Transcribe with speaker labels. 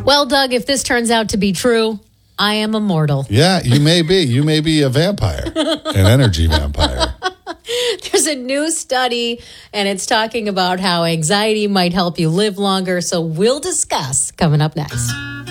Speaker 1: Well, Doug, if this turns out to be true, I am immortal.
Speaker 2: Yeah, you may be. You may be a vampire, an energy vampire.
Speaker 1: There's a new study, and it's talking about how anxiety might help you live longer. So we'll discuss coming up next.